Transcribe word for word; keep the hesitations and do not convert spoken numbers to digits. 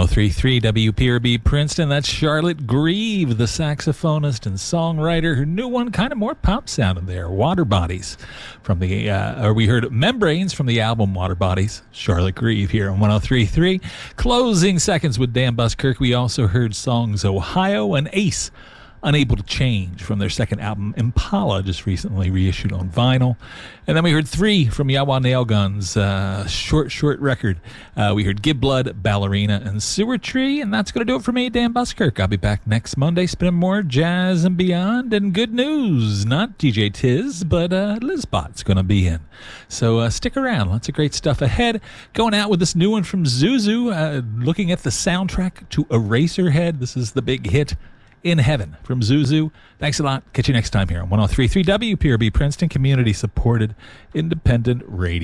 oh three point three W P R B Princeton. That's Charlotte Grieve, the saxophonist and songwriter. Her new one, kind of more pop sounding there. Water Bodies from the, uh, or we heard Membranes from the album Water Bodies. Charlotte Grieve here on one oh three point three. Closing seconds with Dan Buskirk. We also heard songs Ohio and Ace, Unable to Change, from their second album Impala, just recently reissued on vinyl. And then we heard Three from Yawa Nail Guns, uh, short, short record. Uh, we heard Give Blood, Ballerina, and Sewer Tree. And that's going to do it for me, Dan Buskirk. I'll be back next Monday spinning more jazz and beyond. And good news, not D J Tiz, but uh, Lizbot's going to be in. So uh, stick around. Lots of great stuff ahead. Going out with this new one from Zuzu, uh, looking at the soundtrack to Eraserhead. This is the big hit, In Heaven, from Zuzu. Thanks a lot. Catch you next time here on one oh three point three W P R B Princeton, community supported independent radio.